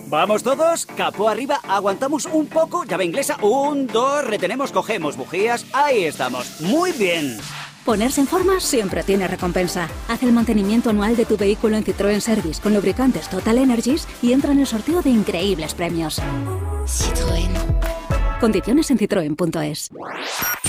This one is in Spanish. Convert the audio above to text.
¿Vamos todos? Capó arriba, aguantamos un poco, llave inglesa, 1, 2, retenemos, cogemos bujías, ahí estamos. Muy bien. Ponerse en forma siempre tiene recompensa. Haz el mantenimiento anual de tu vehículo en Citroën Service con lubricantes Total Energies y entra en el sorteo de increíbles premios. Citroën. Condiciones en citroen.es.